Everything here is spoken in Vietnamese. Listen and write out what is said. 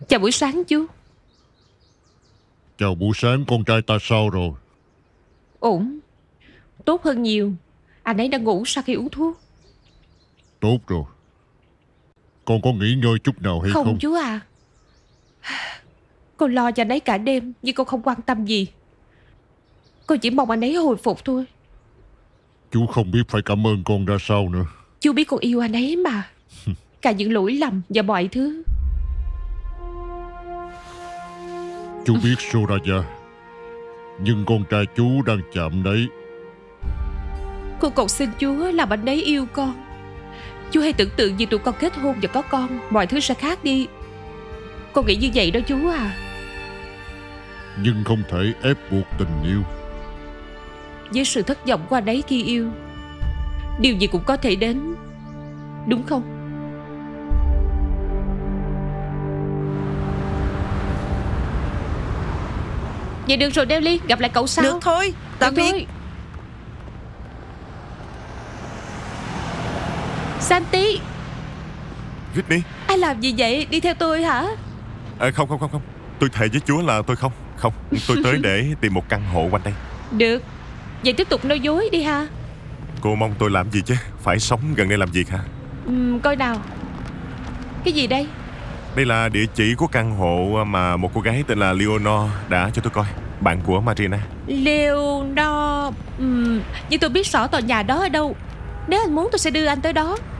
Chào buổi sáng chú. Chào buổi sáng, con trai ta sao rồi? Ổn. Tốt hơn nhiều. Anh ấy đã ngủ sau khi uống thuốc. Tốt rồi. Con có nghỉ ngơi chút nào hay Không không? chú à. Con lo cho anh ấy cả đêm, nhưng con không quan tâm gì. Con chỉ mong anh ấy hồi phục thôi. Chú không biết phải cảm ơn con ra sao nữa. Chú biết con yêu anh ấy mà. Cả những lỗi lầm và mọi thứ. Chú biết Soraja, nhưng con trai chú đang chạm đấy. Con cầu xin Chúa làm anh ấy yêu con. Chú hãy tưởng tượng vì tụi con kết hôn và có con, mọi thứ sẽ khác đi. Con nghĩ như vậy đó chú à. Nhưng không thể ép buộc tình yêu. Với sự thất vọng của anh ấy khi yêu, điều gì cũng có thể đến, đúng không? Vậy được rồi Nelly, gặp lại cậu sau. Được thôi, tạm Được biệt. thôi. Santi, Whitney. anh làm gì vậy? Đi theo tôi hả? Không. Tôi thề với Chúa là tôi không. Tôi tới để tìm một căn hộ quanh đây. Được. Vậy tiếp tục nói dối đi ha. Cô mong tôi làm gì chứ? Phải sống gần đây làm việc hả? Coi nào. Cái gì đây? Đây là địa chỉ của căn hộ mà một cô gái tên là Leonor đã cho tôi coi. Bạn của Marina. Leonor. Nhưng tôi biết rõ tòa nhà đó ở đâu. Nếu anh muốn tôi sẽ đưa anh tới đó.